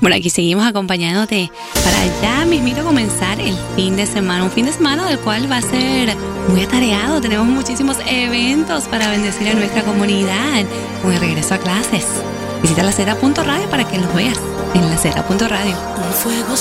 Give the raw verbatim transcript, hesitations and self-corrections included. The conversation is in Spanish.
Bueno, aquí seguimos acompañándote para ya mismito comenzar el fin de semana. Un fin de semana del cual va a ser muy atareado. Tenemos muchísimos eventos para bendecir a nuestra comunidad con el regreso a clases. Visita la Z punto radio para que los veas en la Z punto radio. Un fuego